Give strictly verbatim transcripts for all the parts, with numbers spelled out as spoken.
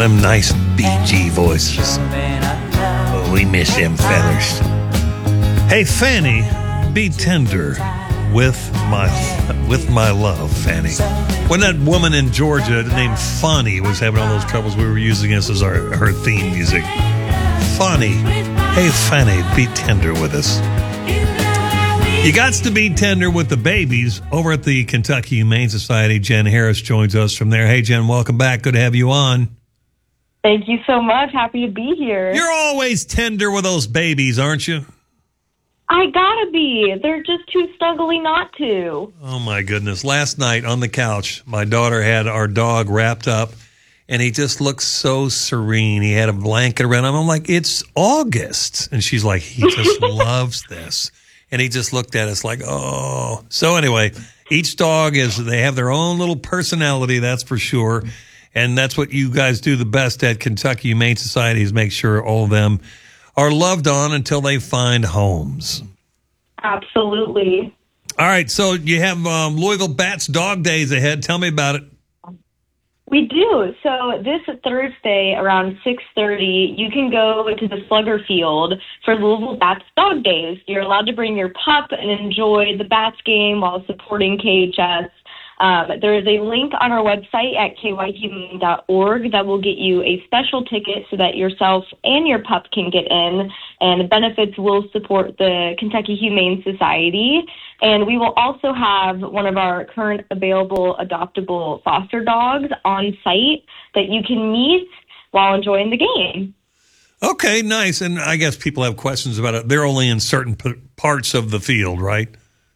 them nice B G voices. Oh, we miss them feathers. Hey, Fanny, be tender with my with my love, Fanny. When that woman in Georgia named Fanny was having all those troubles, we were using this as our her theme music. Fanny, hey, Fanny, be tender with us. You got to be tender with the babies. Over at the Kentucky Humane Society, Jen Harris joins us from there. Hey, Jen, welcome back. Good to have you on. Thank you so much. Happy to be here. You're always tender with those babies, aren't you? I gotta be. They're just too snuggly not to. Oh, my goodness. Last night on the couch, my daughter had our dog wrapped up, and he just looked so serene. He had a blanket around him. I'm like, it's August. And she's like, he just loves this. And he just looked at us like, oh. So anyway, each dog is, they have their own little personality, that's for sure. And that's what you guys do the best at Kentucky Humane Society is make sure all of them are loved on until they find homes. Absolutely. All right, so you have um, Louisville Bats Dog Days ahead. Tell me about it. We do. So this Thursday around six thirty, you can go to the Slugger Field for Louisville Bats Dog Days. You're allowed to bring your pup and enjoy the Bats game while supporting K H S. Um, there is a link on our website at k y humane dot org that will get you a special ticket so that yourself and your pup can get in, and the benefits will support the Kentucky Humane Society. And we will also have one of our current available adoptable foster dogs on site that you can meet while enjoying the game. Okay, nice. And I guess people have questions about it. They're only in certain p- parts of the field, right?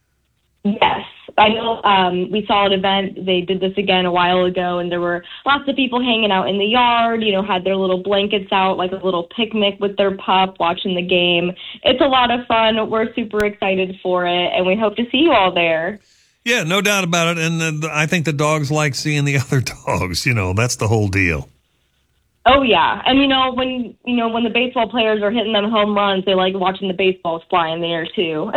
Yes. I know um, we saw an event, they did this again a while ago, and there were lots of people hanging out in the yard, you know, had their little blankets out, like a little picnic with their pup, watching the game. It's a lot of fun. We're super excited for it, and we hope to see you all there. Yeah, no doubt about it. And the, I think the dogs like seeing the other dogs. You know, that's the whole deal. Oh, yeah. And, you know, when you know when the baseball players are hitting them home runs, they like watching the baseballs fly in the air, too.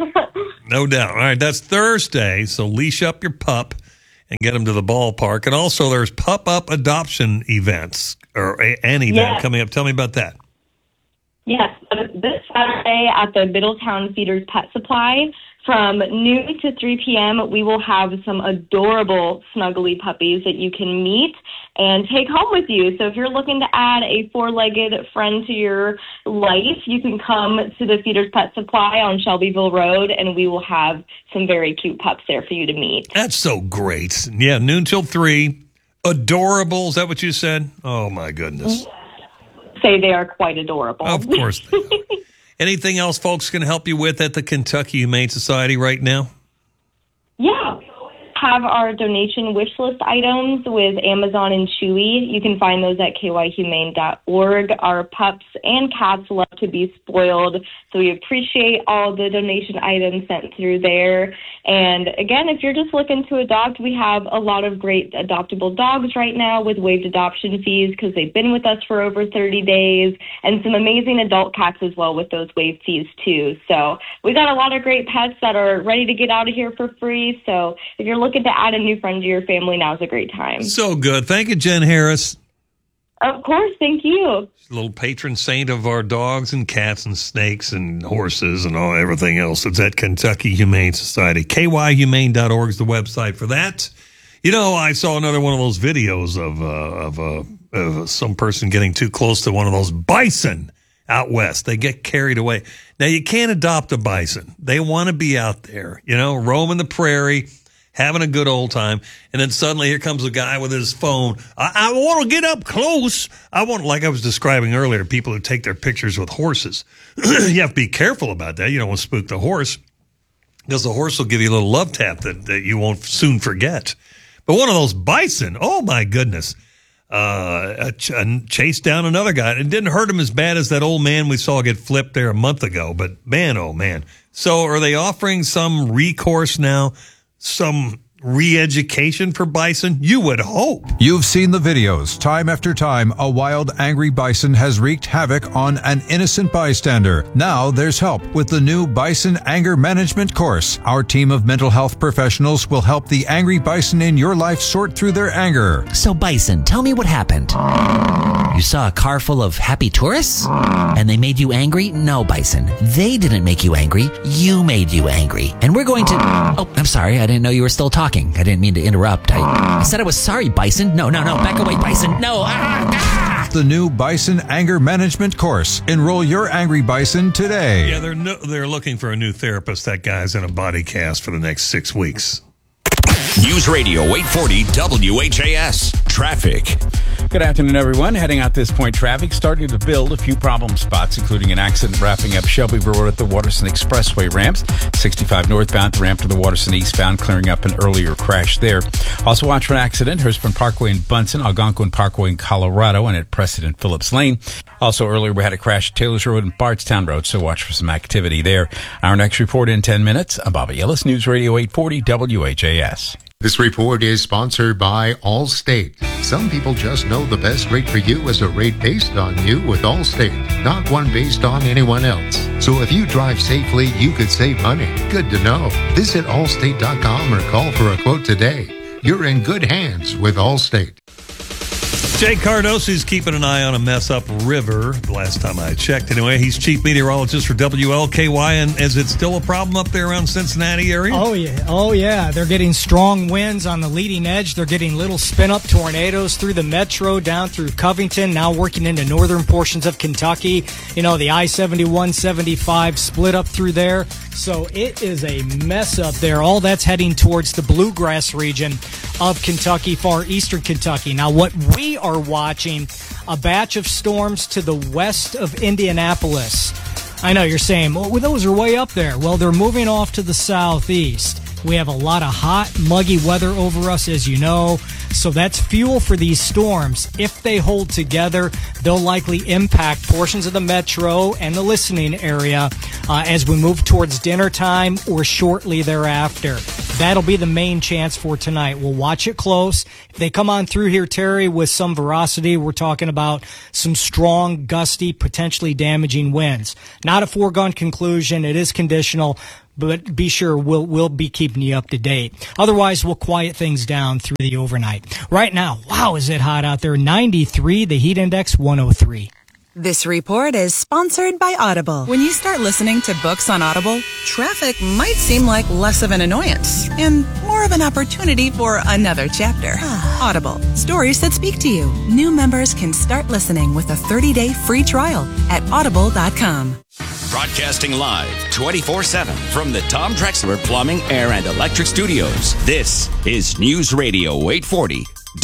No doubt. All right, that's Thursday, so leash up your pup and get him to the ballpark. And also there's pup-up adoption events, or a, an event yes. coming up. Tell me about that. Yes, this Saturday at the Middletown Feeders Pet Supply, from noon to three p.m., we will have some adorable snuggly puppies that you can meet and take home with you. So if you're looking to add a four-legged friend to your life, you can come to the Feeders Pet Supply on Shelbyville Road, and we will have some very cute pups there for you to meet. That's so great. Yeah, noon till three. Adorable. Is that what you said? Oh, my goodness. Say they are quite adorable. Of course they are. Anything else folks can help you with at the Kentucky Humane Society right now? Yeah. Have our donation wish list items with Amazon and Chewy. You can find those at k y humane dot org. Our pups and cats love to be spoiled, so we appreciate all the donation items sent through there. And again, if you're just looking to adopt, we have a lot of great adoptable dogs right now with waived adoption fees because they've been with us for over thirty days, and some amazing adult cats as well with those waived fees too. So we got a lot of great pets that are ready to get out of here for free. So if you're looking to add a new friend to your family, now's a great time. So good. Thank you, Jen Harris. Of course. Thank you. She's a little patron saint of our dogs and cats and snakes and horses and all everything else. It's at Kentucky Humane Society. k y humane dot org is the website for that. You know, I saw another one of those videos of, uh, of, uh, of some person getting too close to one of those bison out west. They get carried away. Now, you can't adopt a bison. They want to be out there, you know, roaming the prairie, having a good old time, and then suddenly here comes a guy with his phone. I, I want to get up close. I want, like I was describing earlier, people who take their pictures with horses. You have to be careful about that. You don't want to spook the horse, because the horse will give you a little love tap that, that you won't soon forget. But one of those bison, oh my goodness, uh, ch- chased down another guy. It didn't hurt him as bad as that old man we saw get flipped there a month ago, but man, oh man. So are they offering some recourse now? Some re-education for bison? You would hope. You've seen the videos. Time after time, a wild, angry bison has wreaked havoc on an innocent bystander. Now there's help with the new Bison Anger Management course. Our team of mental health professionals will help the angry bison in your life sort through their anger. So, Bison, tell me what happened. You saw a car full of happy tourists? And they made you angry? No, Bison. They didn't make you angry. You made you angry. And we're going to... Oh, I'm sorry. I didn't know you were still talking. I didn't mean to interrupt. I, I said I was sorry, Bison. No, no, no. Back away, Bison. No. Ah, ah. The new Bison Anger Management course. Enroll your angry bison today. Yeah, they're no, they're looking for a new therapist. That guy's in a body cast for the next six weeks. News Radio eight forty W H A S. Traffic. Good afternoon, everyone. Heading out this point, traffic starting to build. A few problem spots, including an accident wrapping up Shelbyville Road at the Waterson Expressway ramps. sixty-five northbound, the ramp to the Waterson eastbound, clearing up an earlier crash there. Also watch for an accident, Hurstburn Parkway in Bunsen, Algonquin Parkway in Colorado, and at Precedent Phillips Lane. Also earlier, we had a crash at Taylor's Road and Bardstown Road, so watch for some activity there. Our next report in ten minutes. I'm Bobby Ellis, News Radio eight forty W H A S. This report is sponsored by Allstate. Some people just know the best rate for you is a rate based on you with Allstate, not one based on anyone else. So if you drive safely, you could save money. Good to know. Visit allstate dot com or call for a quote today. You're in good hands with Allstate. Jay Cardosi's keeping an eye on a mess-up river. The last time I checked, anyway. He's chief meteorologist for W L K Y, and is it still a problem up there around Cincinnati area? Oh, yeah. Oh, yeah. They're getting strong winds on the leading edge. They're getting little spin-up tornadoes through the metro, down through Covington, now working into northern portions of Kentucky. You know, the I seventy-one, seventy-five split up through there. So it is a mess up there. All that's heading towards the bluegrass region of Kentucky, far eastern Kentucky. Now, what we are watching, a batch of storms to the west of Indianapolis. I know you're saying, well, those are way up there. Well, they're moving off to the southeast. We have a lot of hot, muggy weather over us, as you know. So that's fuel for these storms. If they hold together, they'll likely impact portions of the metro and the listening area uh, as we move towards dinner time or shortly thereafter. That'll be the main chance for tonight. We'll watch it close. If they come on through here, Terry, with some veracity, we're talking about some strong, gusty, potentially damaging winds. Not a foregone conclusion. It is conditional. But be sure we'll we'll be keeping you up to date. Otherwise, we'll quiet things down through the overnight. Right now, wow, is it hot out there? ninety-three, the heat index one oh three. This report is sponsored by Audible. When you start listening to books on Audible, traffic might seem like less of an annoyance and more of an opportunity for another chapter. Audible, stories that speak to you. New members can start listening with a thirty-day free trial at audible dot com. Broadcasting live twenty-four seven from the Tom Drexler Plumbing, Air, and Electric Studios. This is News Radio eight forty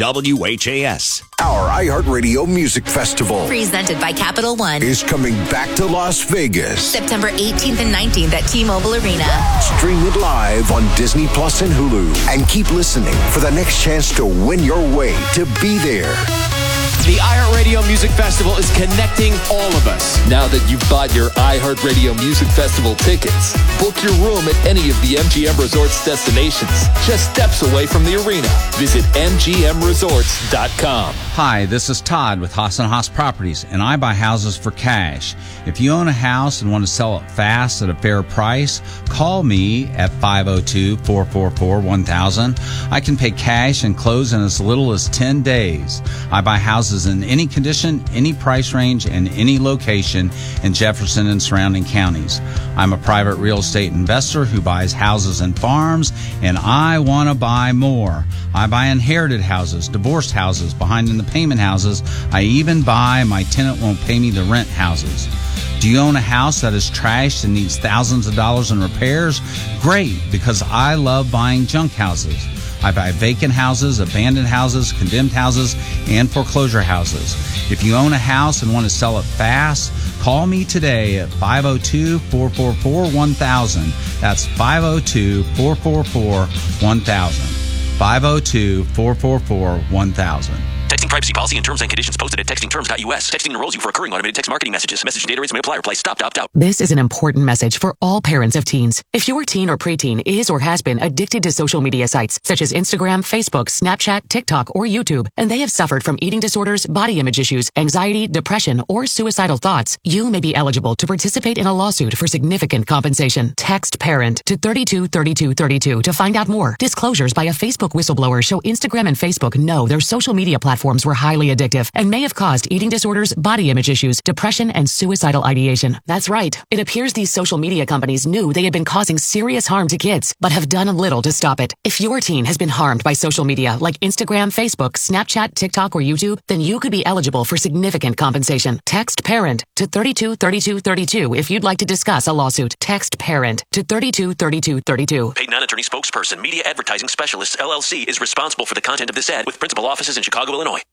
W H A S. Our iHeartRadio Music Festival, presented by Capital One, is coming back to Las Vegas. September eighteenth and nineteenth at T-Mobile Arena. Stream it live on Disney Plus and Hulu. And keep listening for the next chance to win your way to be there. The iHeartRadio Music Festival is connecting all of us. Now that you've bought your iHeartRadio Music Festival tickets, book your room at any of the M G M Resorts destinations, just steps away from the arena. Visit M G M resorts dot com. Hi, this is Todd with Haas and Haas Properties, and I buy houses for cash. If you own a house and want to sell it fast at a fair price, call me at five oh two, four four four, one thousand. I can pay cash and close in as little as ten days. I buy houses in any condition, any price range, and any location in Jefferson and surrounding counties. I'm a private real estate investor who buys houses and farms, and I want to buy more. I buy inherited houses, divorced houses, behind in the payment houses. I even buy my tenant won't pay me the rent houses. Do you own a house that is trashed and needs thousands of dollars in repairs? Great, because I love buying junk houses. I buy vacant houses, abandoned houses, condemned houses, and foreclosure houses. If you own a house and want to sell it fast, call me today at five oh two, four four four, one thousand. That's five oh two, four four four, one thousand. five oh two, four four four, one thousand. Texting Privacy policy and terms and conditions posted at texting terms dot U S. Texting enrolls you for recurring automated text marketing messages. Message and data rates may apply. Reply stop to opt out. This is an important message for all parents of teens. If your teen or preteen is or has been addicted to social media sites such as Instagram, Facebook, Snapchat, TikTok, or YouTube, and they have suffered from eating disorders, body image issues, anxiety, depression, or suicidal thoughts, you may be eligible to participate in a lawsuit for significant compensation. Text PARENT to thirty-two thirty-two thirty-two to find out more. Disclosures by a Facebook whistleblower show Instagram and Facebook know their social media platforms were highly addictive and may have caused eating disorders, body image issues, depression, and suicidal ideation. That's right. It appears these social media companies knew they had been causing serious harm to kids, but have done little to stop it. If your teen has been harmed by social media like Instagram, Facebook, Snapchat, TikTok, or YouTube, then you could be eligible for significant compensation. Text PARENT to thirty-two thirty-two thirty-two if you'd like to discuss a lawsuit. Text PARENT to thirty-two thirty-two thirty-two. Paid non-attorney spokesperson, Media Advertising Specialists, L L C, is responsible for the content of this ad with principal offices in Chicago, Illinois.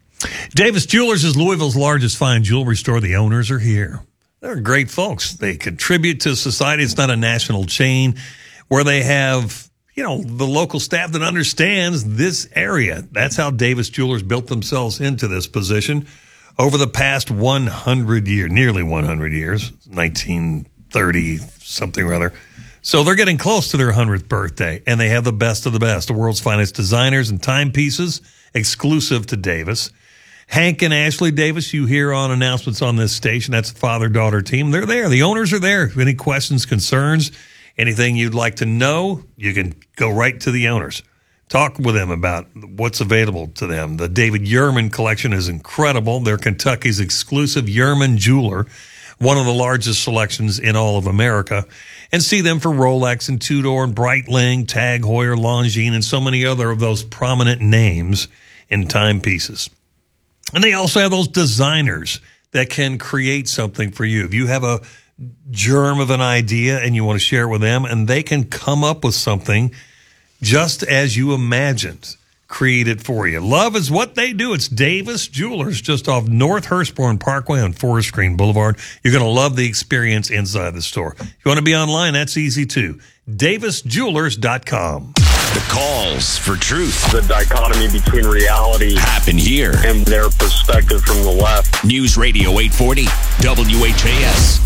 Davis Jewelers is Louisville's largest fine jewelry store. The owners are here. They're great folks. They contribute to society. It's not a national chain where they have, you know, the local staff that understands this area. That's how Davis Jewelers built themselves into this position over the past one hundred years, nearly one hundred years, nineteen thirty something or other. So they're getting close to their one hundredth birthday, and they have the best of the best, the world's finest designers and timepieces exclusive to Davis. Hank and Ashley Davis, you hear on announcements on this station. That's a father-daughter team. They're there. The owners are there. Any questions, concerns, anything you'd like to know, you can go right to the owners. Talk with them about what's available to them. The David Yurman collection is incredible. They're Kentucky's exclusive Yurman jeweler, one of the largest selections in all of America. And see them for Rolex and Tudor and Breitling, Tag Heuer, Longines, and so many other of those prominent names in timepieces. And they also have those designers that can create something for you. If you have a germ of an idea and you want to share it with them, and they can come up with something just as you imagined, create it for you. Love is what they do. It's Davis Jewelers just off North Hurstbourne Parkway on Forest Green Boulevard. You're going to love the experience inside the store. If you want to be online, that's easy too. Davis Jewelers dot com. The calls for truth. The dichotomy between reality happen here and their perspective from the left. News Radio eight forty, W H A S.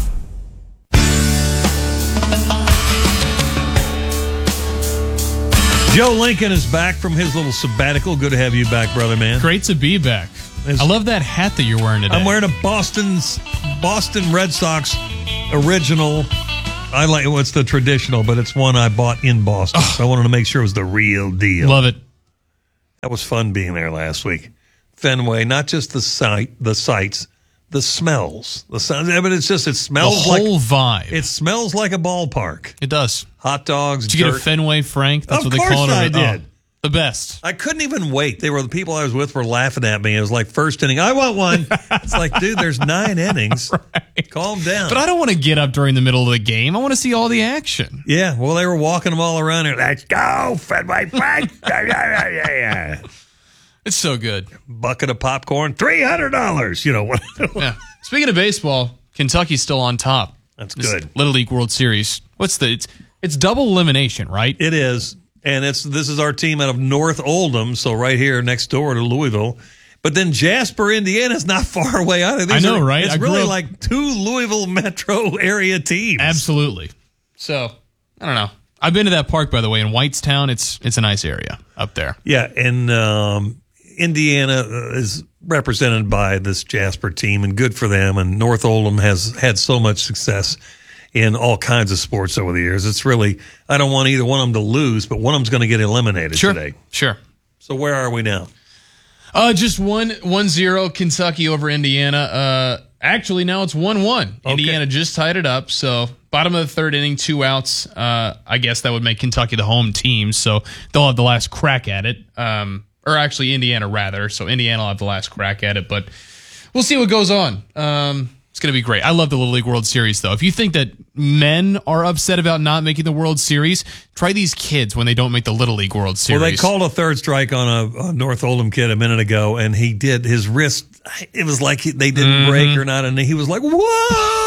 Joe Lincoln is back from his little sabbatical. Good to have you back, brother, man. Great to be back. It's, I love that hat that you're wearing today. I'm wearing a Boston's Boston Red Sox original. I like what's the traditional, but it's one I bought in Boston. Oh. So I wanted to make sure it was the real deal. Love it. That was fun being there last week. Fenway, not just the site, the sights, the smells, the sounds. I mean, it's just it smells the whole like vibe. It smells like a ballpark. It does. Hot dogs. Did you dirt. get a Fenway Frank? That's of what they call it. I did. Oh, the best. I couldn't even wait. They were the people I was with were laughing at me. It was like first inning. I want one. It's like, dude, there's nine innings. Right. Calm down. But I don't want to get up during the middle of the game. I want to see all the action. Yeah. Well, they were walking them all around here. Let's go, Fenway Frank. yeah, yeah, yeah. It's so good. Bucket of popcorn, three hundred dollars. You know what? Yeah. Speaking of baseball, Kentucky's still on top. That's this good. Little League World Series. What's the? It's it's double elimination, right? It is, and it's this is our team out of North Oldham, so right here next door to Louisville. But then Jasper, Indiana, is not far away either. These I know, are, right? It's I really up, like two Louisville metro area teams. Absolutely. So I don't know. I've been to that park, by the way, in Whitestown. It's it's a nice area up there. Yeah, and um, Indiana is represented by this Jasper team, and good for them. And North Oldham has had so much success in all kinds of sports over the years. It's really, I don't want either one of them to lose, but one of them's going to get eliminated sure. today. Sure. So where are we now? Uh, just one, one zero Kentucky over Indiana. Uh, actually, now it's one one. Okay. Indiana just tied it up. So bottom of the third inning, two outs. Uh, I guess that would make Kentucky the home team. So they'll have the last crack at it. Um, or actually Indiana rather. So Indiana will have the last crack at it, but we'll see what goes on. Um, It's going to be great. I love the Little League World Series, though. If you think that men are upset about not making the World Series, try these kids when they don't make the Little League World Series. Well, they called a third strike on a, a North Oldham kid a minute ago, and he did his wrist. It was like he, they didn't mm-hmm. break or not, and he was like, "Whoa!"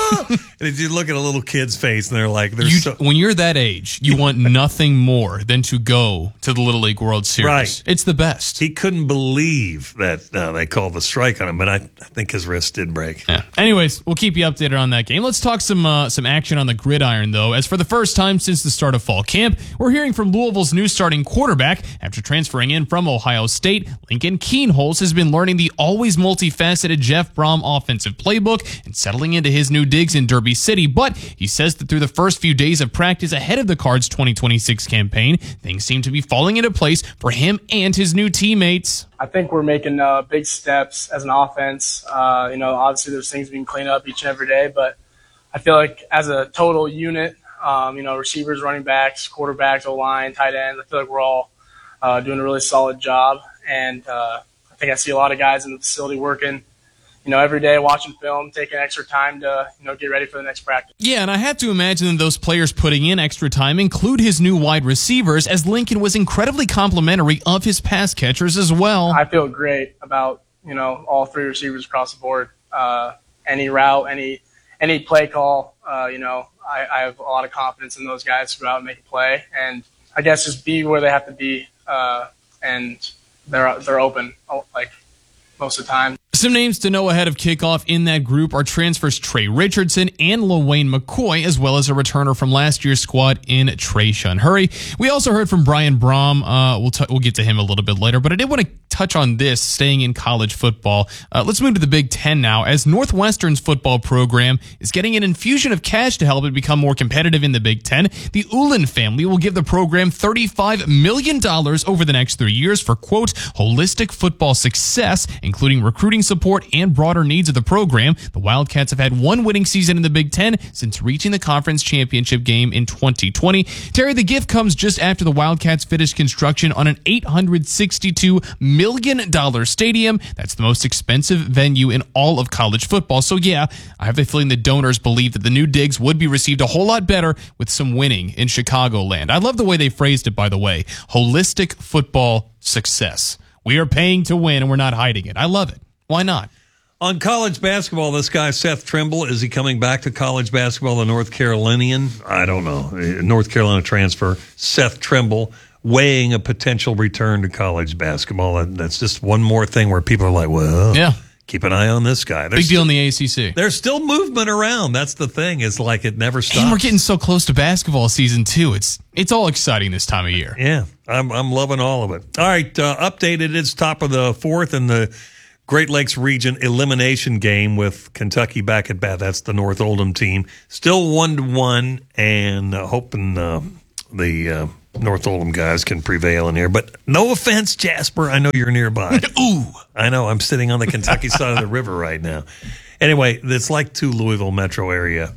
oh! And you look at a little kid's face, and they're like, they're You, so. when you're that age, you want nothing more than to go to the Little League World Series. Right. It's the best. He couldn't believe that uh, they called the strike on him, but I, I think his wrist did break. Yeah. Anyways, we'll keep you updated on that game. Let's talk some uh, some action on the gridiron, though, as for the first time since the start of fall camp, we're hearing from Louisville's new starting quarterback. After transferring in from Ohio State, Lincoln Kienholz has been learning the always multifaceted Jeff Brom offensive playbook and settling into his new digs in Derby City. But he says that through the first few days of practice ahead of the Cards' twenty twenty-six campaign, things seem to be falling into place for him and his new teammates. I think we're making uh, big steps as an offense. Uh, you know, obviously there's things we can clean up each and every day, but I feel like as a total unit, um, you know, receivers, running backs, quarterbacks, O-line, tight end, I feel like we're all uh, doing a really solid job. And uh, I think I see a lot of guys in the facility working, you know, every day, watching film, taking extra time to, you know, get ready for the next practice. Yeah, and I have to imagine that those players putting in extra time include his new wide receivers, as Lincoln was incredibly complimentary of his pass catchers as well. I feel great about, you know, all three receivers across the board. Uh, any route, any any play call, uh, you know, I, I have a lot of confidence in those guys to go out and make a play. And I guess just be where they have to be, uh, and they're they're open, like, most of the time. Some names to know ahead of kickoff in that group are transfers Trey Richardson and LaWayne McCoy, as well as a returner from last year's squad in Trayshawn Hurry. We also heard from Brian Brom. Uh, we'll, t- we'll get to him a little bit later, but I did want to touch on this, staying in college football. Uh, let's move to the Big Ten now, as Northwestern's football program is getting an infusion of cash to help it become more competitive in the Big Ten. The Ullin family will give the program thirty-five million dollars over the next three years for, quote, holistic football success, including recruiting support and broader needs of the program. The Wildcats have had one winning season in the Big Ten since reaching the conference championship game in twenty twenty. Terry, the gift comes just after the Wildcats finished construction on an eight hundred sixty-two million dollars stadium. That's the most expensive venue in all of college football. So yeah, I have a feeling the donors believe that the new digs would be received a whole lot better with some winning in Chicagoland. I love the way they phrased it, by the way. Holistic football success. We are paying to win and we're not hiding it. I love it. Why not? On college basketball, this guy, Seth Trimble, is he coming back to college basketball, the North Carolinian? I don't know. North Carolina transfer, Seth Trimble, weighing a potential return to college basketball. And that's just one more thing where people are like, well, yeah, keep an eye on this guy. There's Big deal in the A C C. There's still movement around. That's the thing. It's like it never stops. And we're getting so close to basketball season, too. It's it's all exciting this time of year. Yeah, I'm, I'm loving all of it. All right, uh, updated. It's top of the fourth in the Great Lakes region elimination game with Kentucky back at bat. That's the North Oldham team. Still one to one, and uh, hoping uh, the uh, North Oldham guys can prevail in here. But no offense, Jasper. I know you're nearby. Ooh. I know. I'm sitting on the Kentucky side of the river right now. Anyway, it's like two Louisville metro area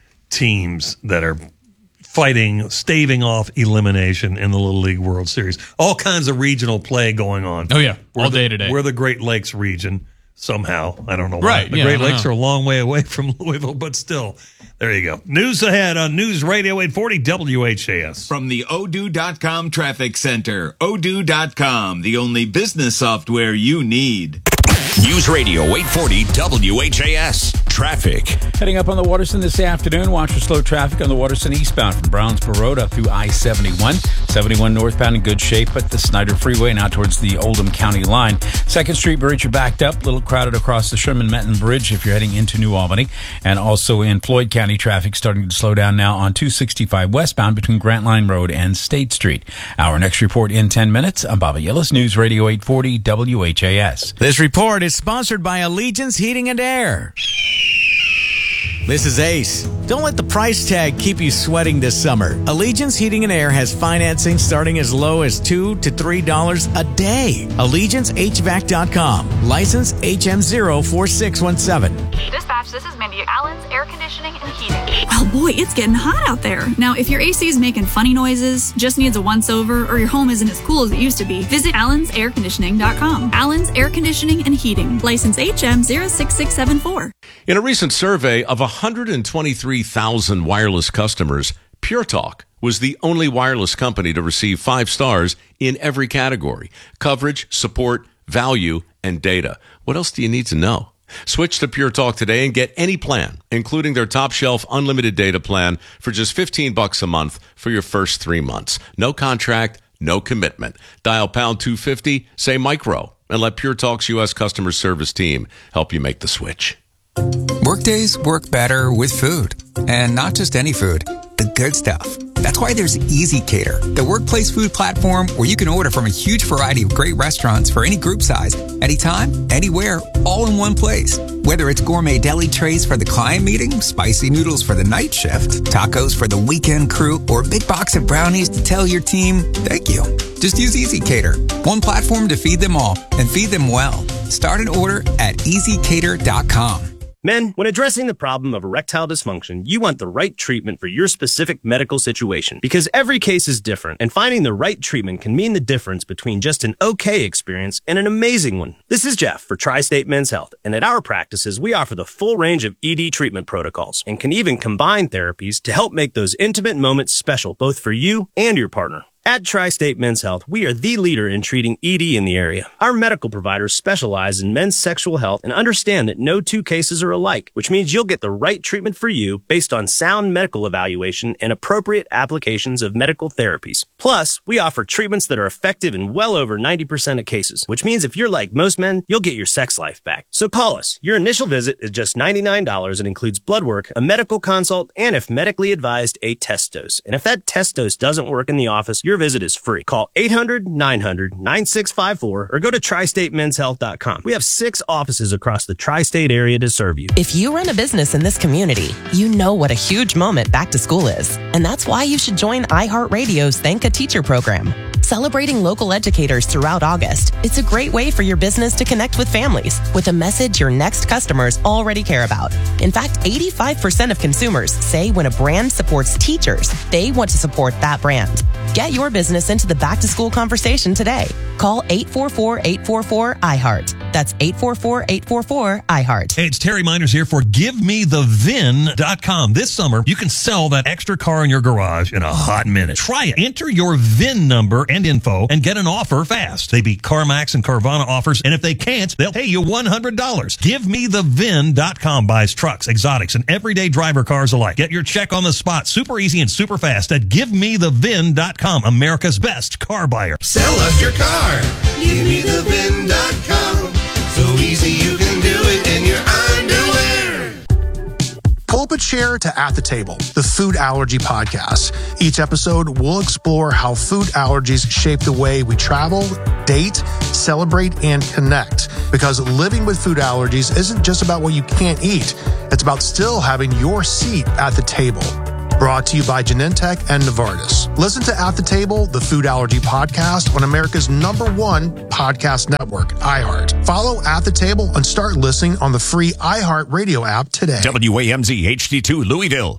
teams that are fighting, staving off elimination in the Little League World Series. All kinds of regional play going on. Oh, yeah. We're All the, day today. We're the Great Lakes region somehow. I don't know why. Right. The yeah, Great Lakes know. are a long way away from Louisville, but still. There you go. News ahead on News Radio eight forty W H A S. From the Odoo dot com Traffic Center. Odoo dot com, the only business software you need. News Radio eight forty W H A S. Traffic. Heading up on the Waterston this afternoon. Watch for slow traffic on the Waterston eastbound from Brownsboro Road up through I seventy-one. seventy-one northbound in good shape at the Snyder Freeway, now towards the Oldham County line. second Street Bridge, you're backed up. A little crowded across the Sherman-Metton Bridge if you're heading into New Albany. And also in Floyd County, traffic starting to slow down now on two sixty-five westbound between Grant Line Road and State Street. Our next report in ten minutes. I'm Bobby Yellis, News Radio eight forty W H A S. This report is sponsored by Allegiance Heating and Air. This is Ace. Don't let the price tag keep you sweating this summer. Allegiance Heating and Air has financing starting as low as two to three dollars a day. Allegiance H V A C dot com. License H M zero four six one seven. Dispatch, this is Mindy at Allen's Air Conditioning and Heating. Well, boy, it's getting hot out there. Now, if your A C is making funny noises, just needs a once-over, or your home isn't as cool as it used to be, visit Allens Air Conditioning dot com. Allen's Air Conditioning and Heating. License H M zero six six seven four. In a recent survey of one hundred twenty-three thousand wireless customers, Pure Talk was the only wireless company to receive five stars in every category: coverage, support, value, and data. What else do you need to know? Switch to Pure Talk today and get any plan, including their top shelf unlimited data plan for just fifteen bucks a month for your first three months. No contract, no commitment. Dial pound two fifty, say micro, and let Pure Talk's U S customer service team help you make the switch. Workdays work better with food. And not just any food, the good stuff. That's why there's Easy Cater, the workplace food platform where you can order from a huge variety of great restaurants for any group size, anytime, anywhere, all in one place. Whether it's gourmet deli trays for the client meeting, spicy noodles for the night shift, tacos for the weekend crew, or a big box of brownies to tell your team, thank you. Just use Easy Cater, one platform to feed them all and feed them well. Start an order at easy cater dot com. Men, when addressing the problem of erectile dysfunction, you want the right treatment for your specific medical situation. Because every case is different, and finding the right treatment can mean the difference between just an okay experience and an amazing one. This is Jeff for Tri-State Men's Health, and at our practices, we offer the full range of E D treatment protocols, and can even combine therapies to help make those intimate moments special, both for you and your partner. At Tri-State Men's Health, we are the leader in treating E D in the area. Our medical providers specialize in men's sexual health and understand that no two cases are alike, which means you'll get the right treatment for you based on sound medical evaluation and appropriate applications of medical therapies. Plus, we offer treatments that are effective in well over ninety percent of cases, which means if you're like most men, you'll get your sex life back. So call us. Your initial visit is just ninety-nine dollars and includes blood work, a medical consult, and if medically advised, a test dose. And if that test dose doesn't work in the office, your visit is free. Call eight hundred, nine hundred, nine six five four or go to tri state men's health dot com. We have six offices across the tri-state area to serve you. If you run a business in this community, you know what a huge moment back to school is. And that's why you should join iHeartRadio's Thank a Teacher program. Celebrating local educators throughout August, it's a great way for your business to connect with families with a message your next customers already care about. In fact, eighty-five percent of consumers say when a brand supports teachers, they want to support that brand. Get your business into the back-to-school conversation today. Call eight four four, eight four four, I heart. That's eight four four, eight four four, I heart. Hey, it's Terry Miners here for give me the V I N dot com. This summer, you can sell that extra car in your garage in a hot minute. Try it. Enter your V I N number and info and get an offer fast. They beat CarMax and Carvana offers, and if they can't, they'll pay you one hundred dollars. give me the V I N dot com buys trucks, exotics, and everyday driver cars alike. Get your check on the spot. Super easy and super fast at give me the V I N dot com, America's best car buyer. Sell us your car. give me the V I N dot com. So easy you can do it in your underwear. Pulpit Chair to At the Table, the food allergy podcast. Each episode, we'll explore how food allergies shape the way we travel, date, celebrate, and connect. Because living with food allergies isn't just about what you can't eat. It's about still having your seat at the table. Brought to you by Genentech and Novartis. Listen to At the Table, the food allergy podcast on America's number one podcast network, iHeart. Follow At the Table and start listening on the free iHeart Radio app today. W A M Z H D two Louisville.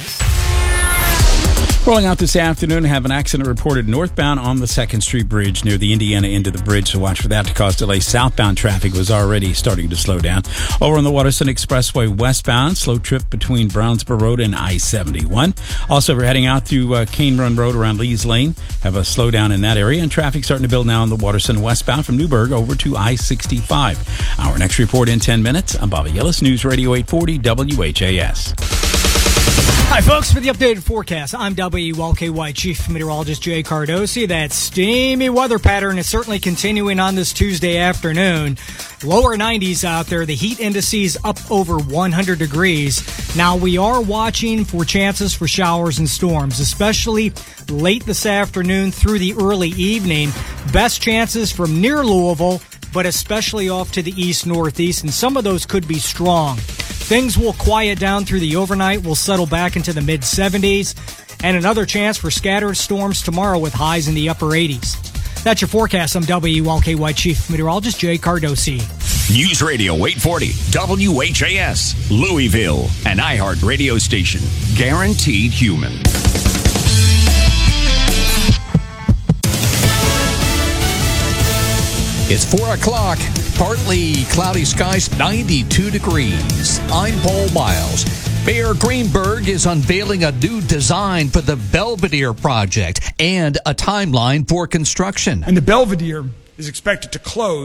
Rolling out this afternoon, have an accident reported northbound on the second Street Bridge near the Indiana end of the bridge, so watch for that to cause delays. Southbound traffic was already starting to slow down. Over on the Waterson Expressway westbound, slow trip between Brownsboro Road and I seventy-one. Also, if you're heading out to uh, Cane Run Road around Lee's Lane, have a slowdown in that area, and traffic starting to build now on the Waterson westbound from Newburgh over to I sixty-five. Our next report in ten minutes. I'm Bobby Yellis, News Radio eight forty W H A S. Hi, folks. For the updated forecast, I'm W L K Y Chief Meteorologist Jay Cardosi. That steamy weather pattern is certainly continuing on this Tuesday afternoon. Lower nineties out there. The heat indices up over one hundred degrees. Now, we are watching for chances for showers and storms, especially late this afternoon through the early evening. Best chances from near Louisville, but especially off to the east-northeast, and some of those could be strong. Things will quiet down through the overnight. We'll settle back into the mid seventies. And another chance for scattered storms tomorrow with highs in the upper eighties. That's your forecast. I'm W L K Y Chief Meteorologist Jay Cardosi. News Radio eight forty W H A S, Louisville, an iHeart radio station. Guaranteed human. It's four o'clock. Partly cloudy skies, ninety-two degrees. I'm Paul Miles. Mayor Greenberg is unveiling a new design for the Belvedere project and a timeline for construction. And the Belvedere is expected to close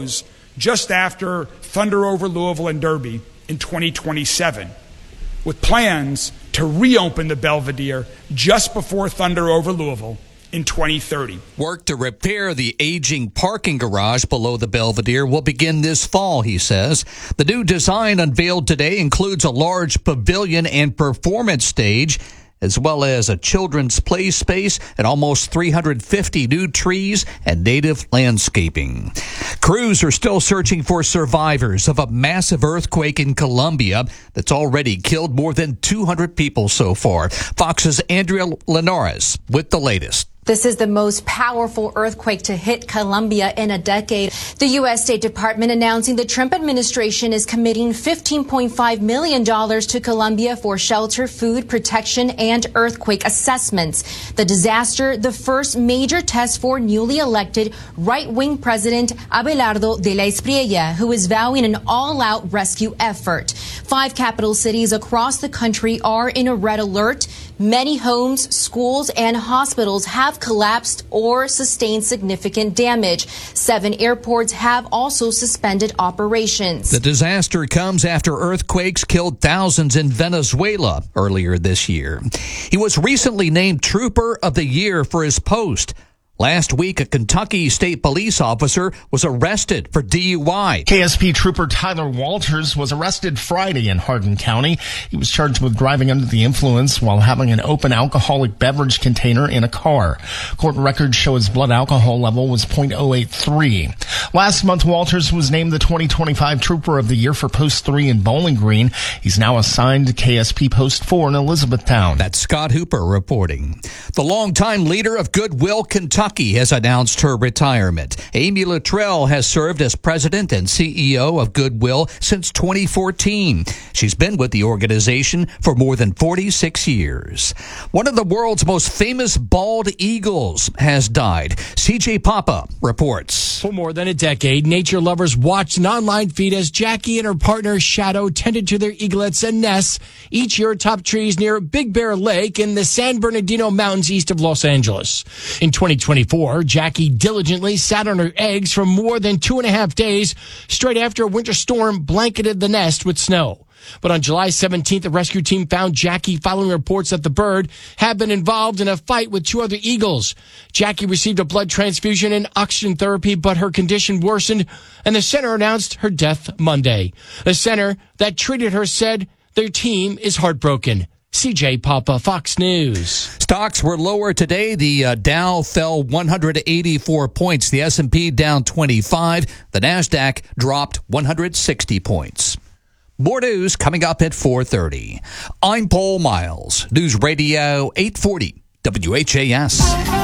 just after Thunder over Louisville and Derby in twenty twenty-seven, with plans to reopen the Belvedere just before Thunder over Louisville in twenty thirty. Work to repair the aging parking garage below the Belvedere will begin this fall, he says. The new design unveiled today includes a large pavilion and performance stage, as well as a children's play space and almost three hundred fifty new trees and native landscaping. Crews are still searching for survivors of a massive earthquake in Colombia that's already killed more than two hundred people so far. Fox's Andrea Linares with the latest. This is the most powerful earthquake to hit Colombia in a decade. The U S State Department announcing the Trump administration is committing fifteen point five million dollars to Colombia for shelter, food protection, and earthquake assessments. The disaster, the first major test for newly elected right-wing President Abelardo de la Espriella, who is vowing an all-out rescue effort. Five capital cities across the country are in a red alert. Many homes, schools, and hospitals have collapsed or sustained significant damage. Seven airports have also suspended operations. The disaster comes after earthquakes killed thousands in Venezuela earlier this year. He was recently named Trooper of the Year for his post. Last week, a Kentucky State Police officer was arrested for D U I. K S P Trooper Tyler Walters was arrested Friday in Hardin County. He was charged with driving under the influence while having an open alcoholic beverage container in a car. Court records show his blood alcohol level was point oh eight three. Last month, Walters was named the twenty twenty-five Trooper of the Year for Post three in Bowling Green. He's now assigned to K S P Post four in Elizabethtown. That's Scott Hooper reporting. The longtime leader of Goodwill, Kentucky, has announced her retirement. Amy Luttrell has served as president and C E O of Goodwill since twenty fourteen. She's been with the organization for more than forty-six years. One of the world's most famous bald eagles has died. C J Papa reports. For more than a decade, nature lovers watched an online feed as Jackie and her partner Shadow tended to their eaglets and nests each year atop trees near Big Bear Lake in the San Bernardino Mountains east of Los Angeles. In twenty twenty-four, Jackie diligently sat on her eggs for more than two and a half days straight after a winter storm blanketed the nest with snow. But on July seventeenth, the rescue team found Jackie following reports that the bird had been involved in a fight with two other eagles. Jackie received a blood transfusion and oxygen therapy, but her condition worsened, and the center announced her death Monday. The center that treated her said their team is heartbroken. C J Papa, Fox News. Stocks were lower today. The uh, Dow fell one hundred eighty-four points. The S and P down twenty-five. The NASDAQ dropped one hundred sixty points. More news coming up at four thirty. I'm Paul Miles, News Radio eight forty W H A S.